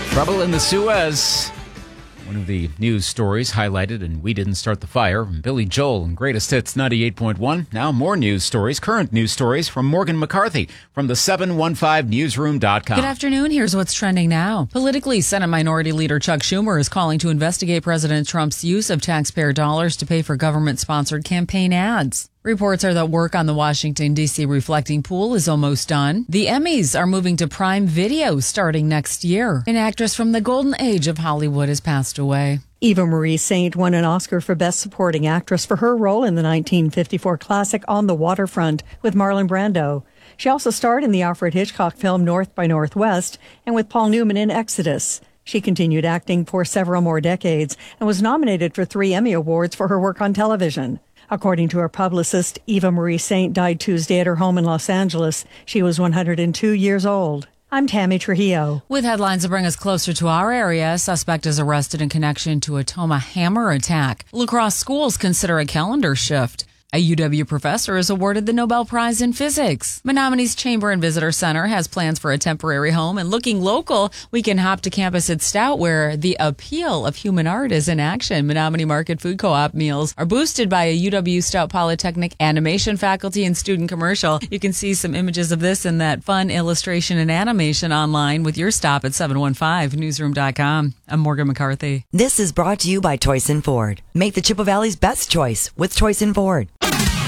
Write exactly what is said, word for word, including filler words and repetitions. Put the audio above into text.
Trouble in the Suez. One of the news stories highlighted in We Didn't Start the Fire. Billy Joel and Greatest Hits ninety-eight point one. Now more news stories, current news stories from Morgan McCarthy from the seven one five newsroom dot com. Good afternoon. Here's what's trending now. Politically, Senate Minority Leader Chuck Schumer is calling to investigate President Trump's use of taxpayer dollars to pay for government-sponsored campaign ads. Reports are that work on the Washington, D C reflecting pool is almost done. The Emmys are moving to Prime Video starting next year. An actress from the golden age of Hollywood has passed away. Eva Marie Saint won an Oscar for Best Supporting Actress for her role in the nineteen fifty-four classic On the Waterfront with Marlon Brando. She also starred in the Alfred Hitchcock film North by Northwest and with Paul Newman in Exodus. She continued acting for several more decades and was nominated for three Emmy Awards for her work on television. According to her publicist, Eva Marie Saint died Tuesday at her home in Los Angeles. She was one hundred two years old. I'm Tammy Trujillo. With headlines that bring us closer to our area, a suspect is arrested in connection to a Toma hammer attack. La Crosse schools consider a calendar shift. A U W professor is awarded the Nobel Prize in Physics. Menominey's Chamber and Visitor Center has plans for a temporary home, and looking local, we can hop to campus at Stout, where the appeal of human art is in action. Menominee Market Food Co-op meals are boosted by a U W Stout Polytechnic animation faculty and student commercial. You can see some images of this and that fun illustration and animation online with your stop at seven one five newsroom dot com. I'm Morgan McCarthy. This is brought to you by Toyson Ford. Make the Chippewa Valley's best choice with Toyson Ford.